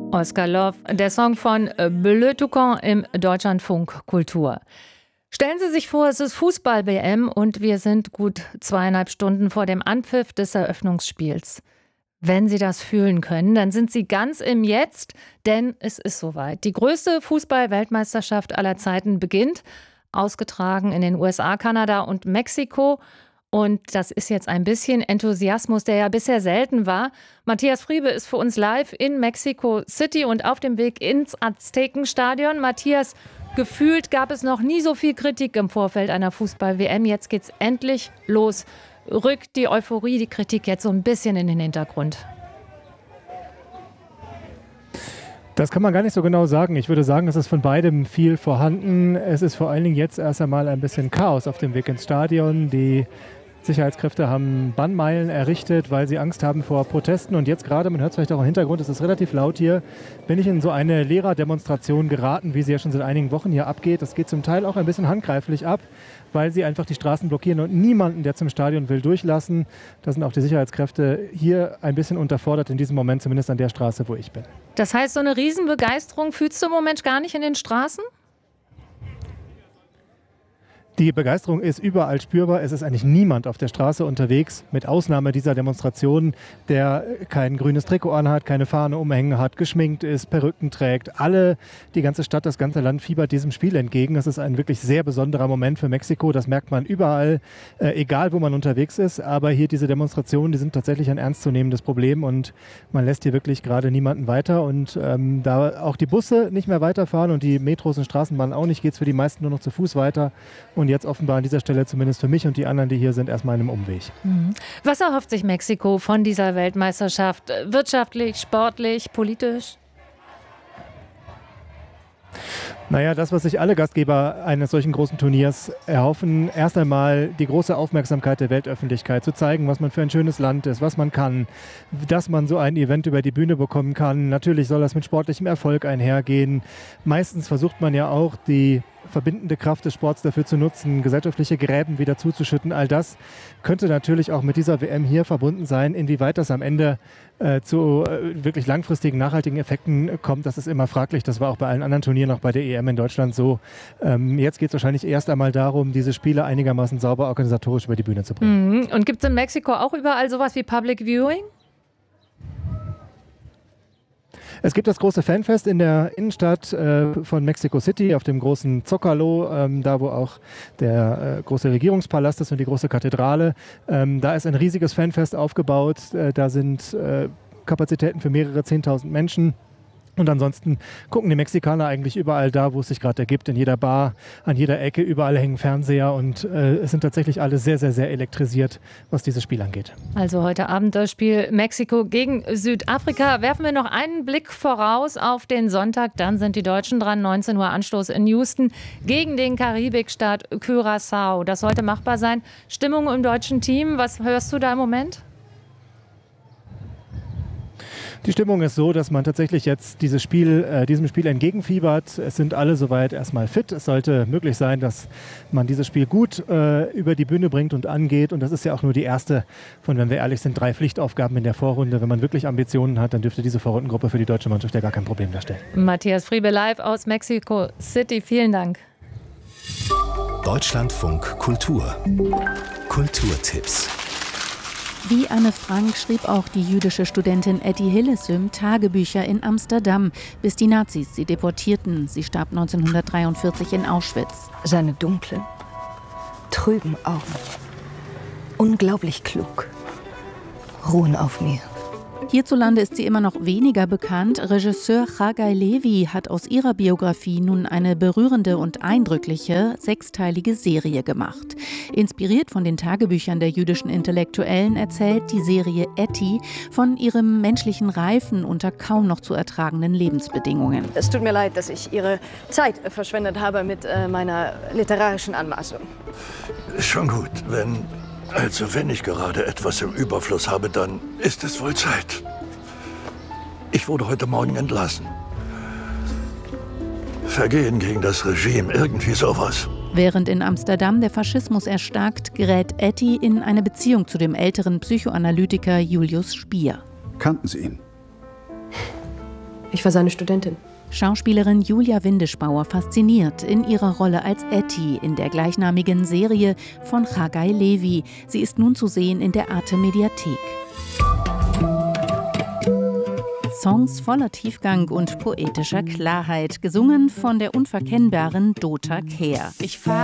Oscar Love, der Song von Bleu Toucan im Deutschlandfunk Kultur. Stellen Sie sich vor, es ist Fußball-WM und wir sind gut 2,5 Stunden vor dem Anpfiff des Eröffnungsspiels. Wenn Sie das fühlen können, dann sind Sie ganz im Jetzt, denn es ist soweit. Die größte Fußball-Weltmeisterschaft aller Zeiten beginnt, ausgetragen in den USA, Kanada und Mexiko. Und das ist jetzt ein bisschen Enthusiasmus, der ja bisher selten war. Matthias Friebe ist für uns live in Mexico City und auf dem Weg ins Aztekenstadion. Matthias, gefühlt gab es noch nie so viel Kritik im Vorfeld einer Fußball-WM. Jetzt geht's endlich los. Rückt die Euphorie, die Kritik jetzt so ein bisschen in den Hintergrund? Das kann man gar nicht so genau sagen. Ich würde sagen, es ist von beidem viel vorhanden. Es ist vor allen Dingen jetzt erst einmal ein bisschen Chaos auf dem Weg ins Stadion. Die Sicherheitskräfte haben Bannmeilen errichtet, weil sie Angst haben vor Protesten. Und jetzt gerade, man hört es vielleicht auch im Hintergrund, es ist relativ laut hier, bin ich in so eine Lehrerdemonstration geraten, wie sie ja schon seit einigen Wochen hier abgeht. Das geht zum Teil auch ein bisschen handgreiflich ab, weil sie einfach die Straßen blockieren und niemanden, der zum Stadion will, durchlassen. Da sind auch die Sicherheitskräfte hier ein bisschen unterfordert in diesem Moment, zumindest an der Straße, wo ich bin. Das heißt, so eine Riesenbegeisterung fühlst du im Moment gar nicht in den Straßen? Die Begeisterung ist überall spürbar. Es ist eigentlich niemand auf der Straße unterwegs, mit Ausnahme dieser Demonstration, der kein grünes Trikot anhat, keine Fahne umhängen hat, geschminkt ist, Perücken trägt. Die ganze Stadt, das ganze Land fiebert diesem Spiel entgegen. Das ist ein wirklich sehr besonderer Moment für Mexiko. Das merkt man überall, egal wo man unterwegs ist. Aber hier diese Demonstrationen, die sind tatsächlich ein ernstzunehmendes Problem und man lässt hier wirklich gerade niemanden weiter. Und da auch die Busse nicht mehr weiterfahren und die Metros und Straßenbahnen auch nicht, geht es für die meisten nur noch zu Fuß weiter. Und jetzt offenbar an dieser Stelle zumindest für mich und die anderen, die hier sind, erstmal in einem Umweg. Was erhofft sich Mexiko von dieser Weltmeisterschaft? Wirtschaftlich, sportlich, politisch? Naja, das, was sich alle Gastgeber eines solchen großen Turniers erhoffen, erst einmal die große Aufmerksamkeit der Weltöffentlichkeit, zu zeigen, was man für ein schönes Land ist, was man kann, dass man so ein Event über die Bühne bekommen kann. Natürlich soll das mit sportlichem Erfolg einhergehen. Meistens versucht man ja auch, die verbindende Kraft des Sports dafür zu nutzen, gesellschaftliche Gräben wieder zuzuschütten. All das könnte natürlich auch mit dieser WM hier verbunden sein. Inwieweit das am Ende zu wirklich langfristigen, nachhaltigen Effekten kommt, das ist immer fraglich. Das war auch bei allen anderen Turnieren, auch bei der EM in Deutschland so. Jetzt geht es wahrscheinlich erst einmal darum, diese Spiele einigermaßen sauber organisatorisch über die Bühne zu bringen. Und gibt es in Mexiko auch überall sowas wie Public Viewing? Es gibt das große Fanfest in der Innenstadt von Mexico City, auf dem großen Zócalo, da wo auch der große Regierungspalast ist und die große Kathedrale. Da ist ein riesiges Fanfest aufgebaut, da sind Kapazitäten für mehrere 10.000 Menschen. Und ansonsten gucken die Mexikaner eigentlich überall da, wo es sich gerade ergibt, in jeder Bar, an jeder Ecke, überall hängen Fernseher und es sind tatsächlich alle sehr, sehr, sehr elektrisiert, was dieses Spiel angeht. Also heute Abend das Spiel Mexiko gegen Südafrika. Werfen wir noch einen Blick voraus auf den Sonntag, dann sind die Deutschen dran. 19 Uhr Anstoß in Houston gegen den Karibikstaat Curaçao. Das sollte machbar sein. Stimmung im deutschen Team, was hörst du da im Moment? Die Stimmung ist so, dass man tatsächlich jetzt diesem Spiel entgegenfiebert. Es sind alle soweit erstmal fit. Es sollte möglich sein, dass man dieses Spiel gut über die Bühne bringt und angeht. Und das ist ja auch nur die erste von, wenn wir ehrlich sind, 3 Pflichtaufgaben in der Vorrunde. Wenn man wirklich Ambitionen hat, dann dürfte diese Vorrundengruppe für die deutsche Mannschaft ja gar kein Problem darstellen. Matthias Friebe live aus Mexico City. Vielen Dank. Deutschlandfunk Kultur. Kulturtipps. Wie Anne Frank schrieb auch die jüdische Studentin Etty Hillesum Tagebücher in Amsterdam, bis die Nazis sie deportierten. Sie starb 1943 in Auschwitz. Seine dunklen, trüben Augen, unglaublich klug, ruhen auf mir. Hierzulande ist sie immer noch weniger bekannt. Regisseur Chagai Levi hat aus ihrer Biografie nun eine berührende und eindrückliche 6-teilige Serie gemacht. Inspiriert von den Tagebüchern der jüdischen Intellektuellen erzählt die Serie Etty von ihrem menschlichen Reifen unter kaum noch zu ertragenden Lebensbedingungen. Es tut mir leid, dass ich Ihre Zeit verschwendet habe mit meiner literarischen Anmaßung. Ist schon gut, wenn ich gerade etwas im Überfluss habe, dann ist es wohl Zeit. Ich wurde heute Morgen entlassen. Vergehen gegen das Regime, irgendwie sowas. Während in Amsterdam der Faschismus erstarkt, gerät Etty in eine Beziehung zu dem älteren Psychoanalytiker Julius Spier. Kannten Sie ihn? Ich war seine Studentin. Schauspielerin Julia Windesbauer fasziniert in ihrer Rolle als Etty in der gleichnamigen Serie von Chagai Levi. Sie ist nun zu sehen in der Arte Mediathek. Songs voller Tiefgang und poetischer Klarheit, gesungen von der unverkennbaren Dota Kehr. Ich fahre